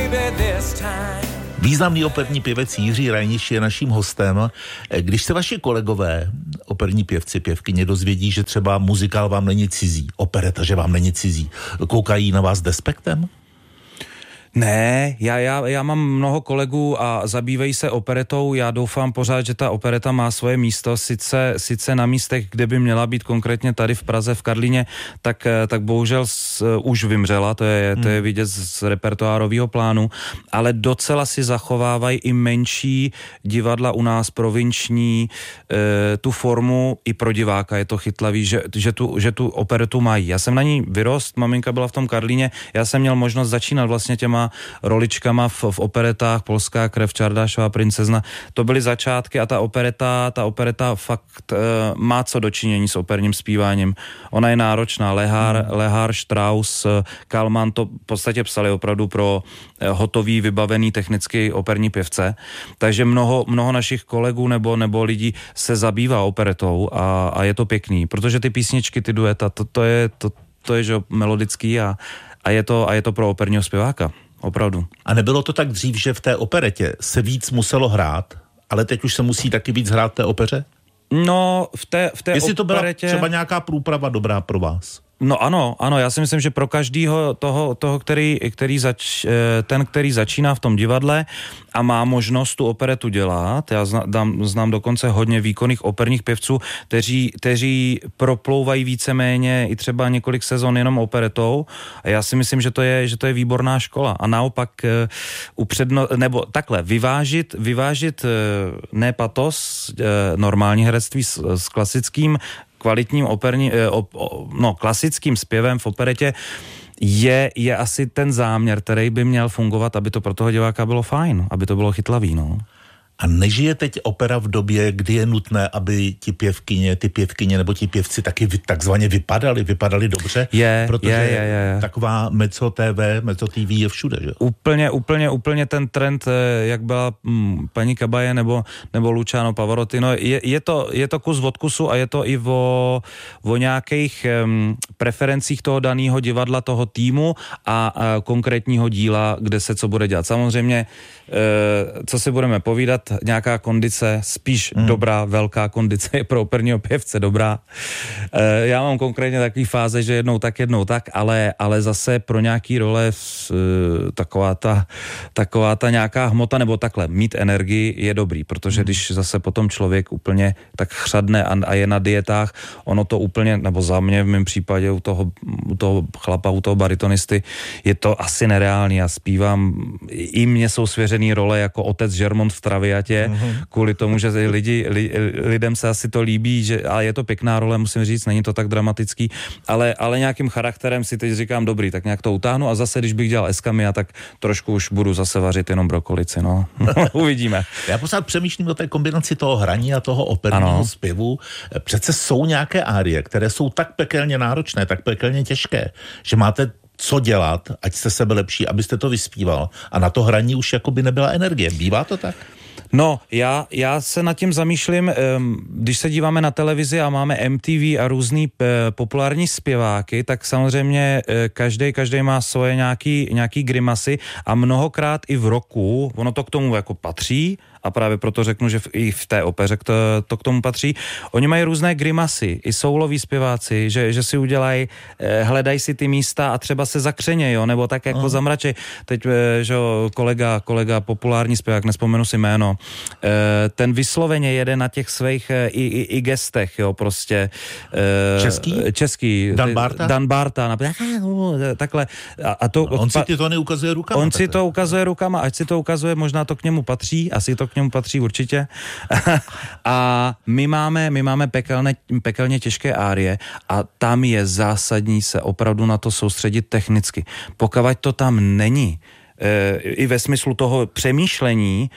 Významný operní pěvec Jiří Reiniš je naším hostem. Když se vaši kolegové, operní pěvci, pěvkyně, dozvědí, že třeba muzikál vám není cizí, opereta, že vám není cizí, koukají na vás despektem? Ne, já mám mnoho kolegů a zabývají se operetou. Já doufám pořád, že ta opereta má svoje místo, sice na místech, kde by měla být, konkrétně tady v Praze, v Karlíně, tak bohužel už vymřela, to je vidět z repertoárového plánu, ale docela si zachovávají i menší divadla u nás, provinční, tu formu i pro diváka je to chytlavý, že tu operetu mají. Já jsem na ní vyrost, maminka byla v tom Karlíně, já jsem měl možnost začínat vlastně těma roličkama v operetách, Polská krev, Čardášová princezna. To byly začátky a ta opereta fakt má co dočinění s operním zpíváním. Ona je náročná. Lehár, Strauss, Kalman to v podstatě psali opravdu pro hotový, vybavený technicky operní pěvce. Takže mnoho našich kolegů nebo lidí se zabývá operetou a je to pěkný, protože ty písničky, ty dueta, to je že melodický a je to pro operního zpěváka. Opravdu. A nebylo to tak dřív, že v té operetě se víc muselo hrát, ale teď už se musí taky víc hrát v té opeře? No, v té Jestli to byla operetě... třeba nějaká průprava dobrá pro vás? No ano, já si myslím, že pro každýho toho který začíná v tom divadle a má možnost tu operetu dělat, já znám dokonce hodně výkonných operních pěvců, kteří proplouvají víceméně i třeba několik sezon jenom operetou a já si myslím, že to je výborná škola a naopak nebo takhle, vyvážit ne patos, normální herectví s klasickým kvalitním klasickým zpěvem v operetě je asi ten záměr, který by měl fungovat, aby to pro toho diváka bylo fajn, aby to bylo chytlavý, no. A nežije teď opera v době, kdy je nutné, aby ty pěvkyně nebo ti pěvci taky takzvaně vypadali dobře? Protože taková Mezzo TV je všude, že? Úplně ten trend, jak byla paní Kabaje nebo Luciano Pavarotti, no je to kus od kusu a je to i o nějakých preferencích toho daného divadla, toho týmu a konkrétního díla, kde se co bude dělat. Samozřejmě, co si budeme povídat, nějaká kondice, spíš dobrá, velká kondice je pro operního pěvce dobrá. Já mám konkrétně takový fáze, že jednou tak, ale zase pro nějaký role taková ta nějaká hmota nebo takhle, mít energii je dobrý, protože když zase potom člověk úplně tak chřadne a je na dietách, ono to úplně, nebo za mě v mém případě u toho chlapa, u toho baritonisty, je to asi nereálný. Já zpívám, i mně jsou svěřený role jako otec Žermont v Traviatě, kvůli tomu, že lidem se asi to líbí, ale je to pěkná role, musím říct, není to tak dramatický, ale nějakým charakterem si teď říkám, dobrý, tak nějak to utáhnu a zase, když bych dělal eskamia, tak trošku už budu zase vařit jenom brokolici, no. Uvidíme. Já pořád přemýšlím o té kombinaci toho hraní a toho operního zpěvu. Přece jsou nějaké árie, které jsou tak pekelně náročné, tak pekelně těžké, že máte co dělat, ať jste sebe lepší, abyste to vyspíval. A na to hraní už jakoby nebyla energie. Bývá to tak? No, já se nad tím zamýšlím, když se díváme na televizi a máme MTV a různý populární zpěváky, tak samozřejmě každý má svoje nějaký grimasy a mnohokrát i v roku, ono to k tomu jako patří, a právě proto řeknu, že i v té opeře to k tomu patří. Oni mají různé grimasy, i souloví zpěváci, že si udělají, hledají si ty místa a třeba se zakřeně, jo, nebo tak jako zamračej. Teď, že kolega populární zpěvák, nespomenu si jméno, ten vysloveně jede na těch svých i gestech, jo, prostě. Český. Dan Barta. Takhle. On si to neukazuje rukama. On si to ukazuje rukama, ať si to ukazuje, možná to k němu patří, asi to k němu patří určitě. A my máme pekelně těžké árie a tam je zásadní se opravdu na to soustředit technicky. Pokud to tam není, i ve smyslu toho přemýšlení,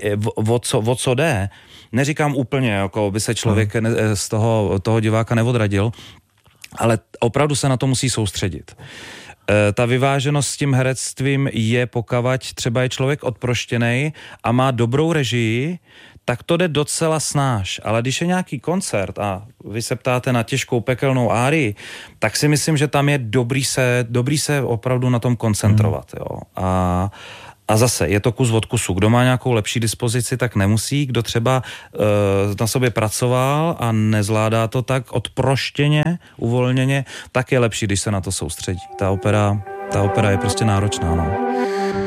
o co jde, neříkám úplně, jako by se člověk z toho diváka neodradil, ale opravdu se na to musí soustředit. Ta vyváženost s tím herectvím je, pokud třeba je člověk odproštěnej a má dobrou režii, tak to jde docela snáš. Ale když je nějaký koncert a vy se ptáte na těžkou pekelnou árii, tak si myslím, že tam je dobrý se opravdu na tom koncentrovat. Jo. A zase je to kus od kusu. Kdo má nějakou lepší dispozici, tak nemusí. Kdo třeba na sobě pracoval a nezvládá to tak odproštěně, uvolněně, tak je lepší, když se na to soustředí. Ta opera je prostě náročná, no.